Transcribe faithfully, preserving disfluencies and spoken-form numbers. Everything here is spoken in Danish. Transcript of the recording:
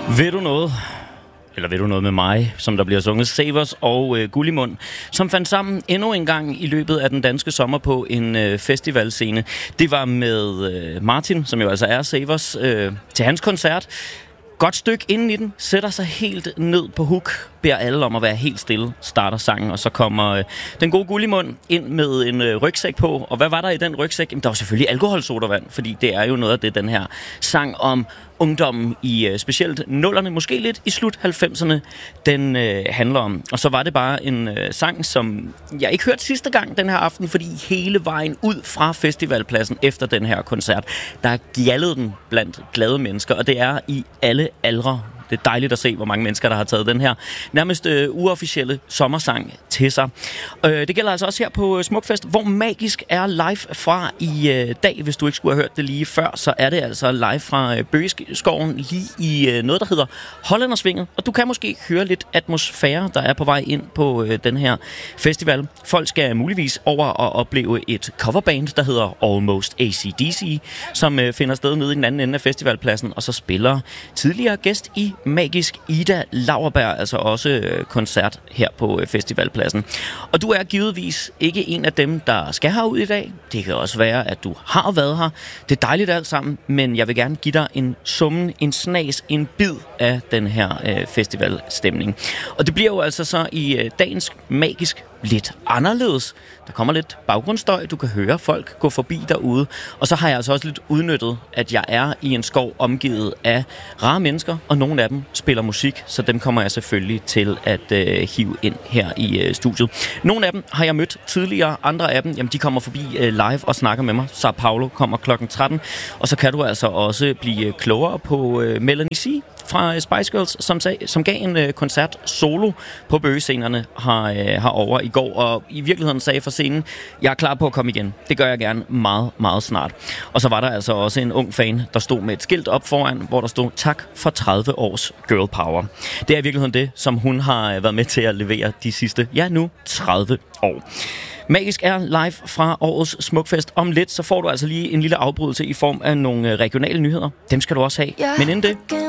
Ved du noget? Eller ved du noget med mig, som der bliver sunget Savers og øh, Gullimund, som fandt sammen endnu en gang i løbet af den danske sommer på en øh, festivalscene. Det var med øh, Martin, som jo altså er Savers, øh, til hans koncert. Godt stykke inden i den, sætter sig helt ned på hook, beder alle om at være helt stille, starter sangen, og så kommer øh, den gode Gullimund ind med en øh, rygsæk på. Og hvad var der i den rygsæk? Jamen, der var selvfølgelig alkoholsodavand, fordi det er jo noget af det, den her sang om ungdommen i øh, specielt nullerne, måske lidt i slut halvfemserne, den øh, handler om. Og så var det bare en øh, sang, som jeg ikke hørte sidste gang den her aften, fordi hele vejen ud fra festivalpladsen efter den her koncert, der gjaldede den blandt glade mennesker, og det er i alle aldre. Det er dejligt at se, hvor mange mennesker, der har taget den her nærmest øh, uofficielle sommersang til sig. Øh, det gælder altså også her på Smukfest, hvor Magisk er live fra i øh, dag. Hvis du ikke skulle have hørt det lige før, så er det altså live fra øh, Bøgeskoven lige i øh, noget, der hedder Hollændersvinget. Og du kan måske høre lidt atmosfære, der er på vej ind på øh, den her festival. Folk skal muligvis over og opleve et coverband, der hedder Almost A C D C, som øh, finder sted nede i den anden ende af festivalpladsen, og så spiller tidligere gæst i Magisk Ida Lauerberg, altså også øh, koncert her på øh, festivalpladsen. Og du er givetvis ikke en af dem, der skal herud i dag. Det kan også være, at du har været her. Det er dejligt alt sammen, men jeg vil gerne give dig en summen, en snas, en bid af den her øh, festivalstemning. Og det bliver jo altså så i øh, dagens Magisk lidt anderledes. Der kommer lidt baggrundsstøj, du kan høre folk gå forbi derude. Og så har jeg altså også lidt udnyttet, at jeg er i en skov omgivet af rare mennesker, og nogle af dem spiller musik, så dem kommer jeg selvfølgelig til at øh, hive ind her i øh, studiet. Nogle af dem har jeg mødt tidligere, andre af dem, jamen de kommer forbi øh, live og snakker med mig. Så Paulo kommer klokken tretten, og så kan du altså også blive klogere på øh, Melanie C. fra Spice Girls, som, sag, som gav en øh, koncert solo på bøgescenerne her, øh, herovre i går, og i virkeligheden sagde for scenen, jeg er klar på at komme igen. Det gør jeg gerne meget, meget snart. Og så var der altså også en ung fan, der stod med et skilt op foran, hvor der stod, tak for tredive års girl power. Det er i virkeligheden det, som hun har været med til at levere de sidste, ja nu, tredive år. Magisk er live fra årets Smukfest. Om lidt, så får du altså lige en lille afbrydelse i form af nogle regionale nyheder. Dem skal du også have. Men inden det...